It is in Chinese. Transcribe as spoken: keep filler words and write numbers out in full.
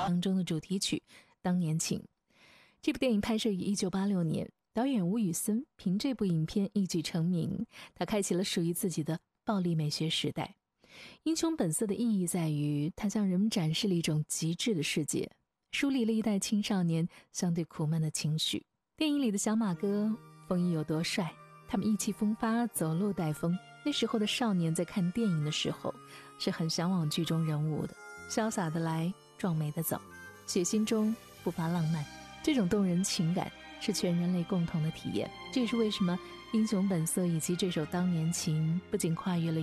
当中的主题曲《当年情》。这部电影拍摄于一九八六年，导演吴宇森凭这部影片一举成名，他开启了属于自己的暴力美学时代。英雄本色的意义在于，它向人们展示了一种极致的世界，梳理了一代青少年相对苦闷的情绪。电影里的小马哥风衣有多帅，他们意气风发，走路带风。那时候的少年在看电影的时候是很向往剧中人物的，潇洒的来，壮美的走，血腥中不乏浪漫。这种动人情感是全人类共同的体验，这也是为什么英雄本色以及这首当年情不仅跨越了